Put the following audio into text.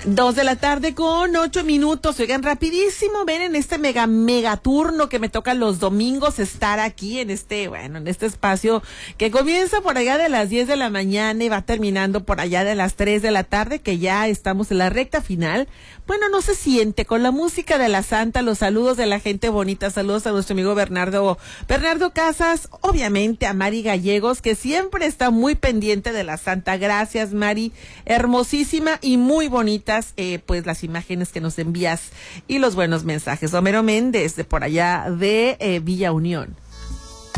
2:08 p.m. Oigan, rapidísimo, ven en este mega turno que me toca los domingos estar aquí en este espacio que comienza por allá de las 10 de la mañana y va terminando por allá de las 3 de la tarde, que ya estamos en la recta final. Bueno, no se siente con la música de la Santa, los saludos de la gente bonita, saludos a nuestro amigo Bernardo Casas, obviamente a Mari Gallegos, que siempre está muy pendiente de la Santa. Gracias, Mari, hermosísima y muy bonita. Pues las imágenes que nos envías y los buenos mensajes. Homero Méndez, de por allá de Villa Unión.